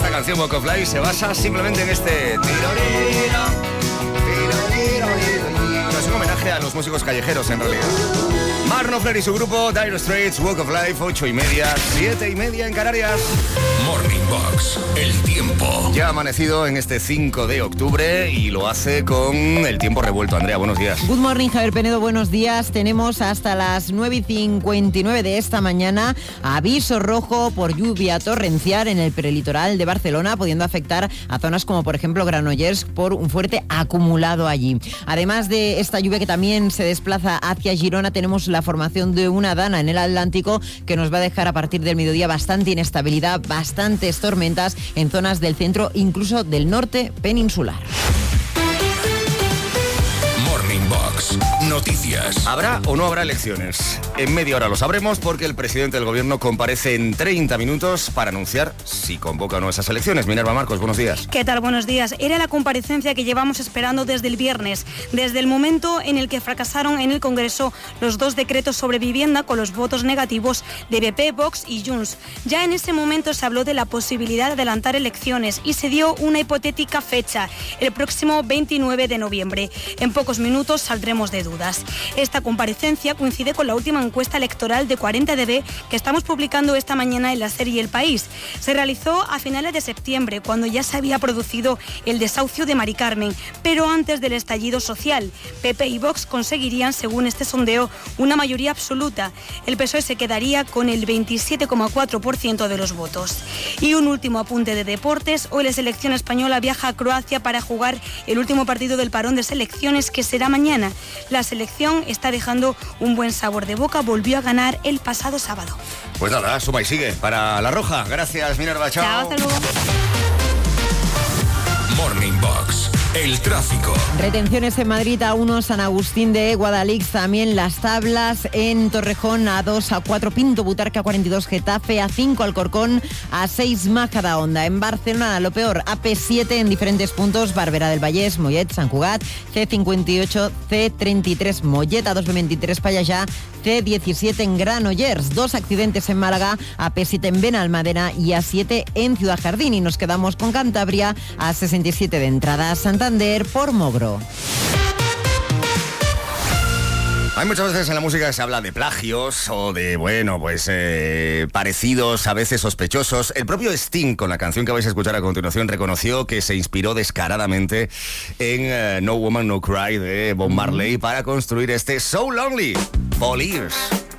esta canción Walk of Life se basa simplemente en este... Es un homenaje a los músicos callejeros, en realidad. Mark Knopfler y su grupo Dire Straits, Walk of Life, 8:30, 7:30 en Canarias. Morning Box, el tiempo. Ya ha amanecido en este 5 de octubre y lo hace con el tiempo revuelto. Andrea, buenos días. Good morning, Javier Penedo, buenos días. Tenemos hasta las 9:59 de esta mañana aviso rojo por lluvia torrencial en el prelitoral de Barcelona, pudiendo afectar a zonas como, por ejemplo, Granollers por un fuerte acumulado allí. Además de esta lluvia que también se desplaza hacia Girona, tenemos la formación de una dana en el Atlántico que nos va a dejar a partir del mediodía bastante inestabilidad, bastantes tormentas en zonas del centro, incluso del norte peninsular. Morning Box, noticias. ¿Habrá o no habrá elecciones? En media hora lo sabremos porque el presidente del gobierno comparece en 30 minutos para anunciar si convoca o no esas elecciones. Minerva Marcos, buenos días. ¿Qué tal? Buenos días. Era la comparecencia que llevamos esperando desde el viernes, desde el momento en el que fracasaron en el Congreso los dos decretos sobre vivienda con los votos negativos de BP, Vox y Junts. Ya en ese momento se habló de la posibilidad de adelantar elecciones y se dio una hipotética fecha, el próximo 29 de noviembre. En pocos minutos saldremos de dudas. Esta comparecencia coincide con la última encuesta electoral de 40DB que estamos publicando esta mañana en la serie El País. Se realizó a finales de septiembre, cuando ya se había producido el desahucio de Mari Carmen, pero antes del estallido social. PP y Vox conseguirían, según este sondeo, una mayoría absoluta. El PSOE se quedaría con el 27,4% de los votos. Y un último apunte de deportes. Hoy la selección española viaja a Croacia para jugar el último partido del parón de selecciones, que será mañana. La selección está dejando un buen sabor de boca, volvió a ganar el pasado sábado. Pues nada, suma y sigue para La Roja. Gracias, Minerva, chao. Chao, hasta luego. Morning Box, el tráfico. Retenciones en Madrid, A1 San Agustín de Guadalix, también Las Tablas, en Torrejón, A2, A4 Pinto Butarca, 42 Getafe, A5 Alcorcón, A6 Majadahonda. En Barcelona, lo peor, AP7 en diferentes puntos, Barberà del Vallès, Mollet, Sant Cugat, C58, C33 Mollet, A2 B23 Pallejà, C17 en Granollers, 2 accidentes en Málaga, AP7 en Benalmádena y A7 en Ciudad Jardín. Y nos quedamos con Cantabria, A67 de entrada a Santander por Mogro. Hay muchas veces en la música que se habla de plagios o de, parecidos, a veces sospechosos. El propio Sting, con la canción que vais a escuchar a continuación, reconoció que se inspiró descaradamente en No Woman No Cry de Bob Marley para construir este So Lonely, Fall Years.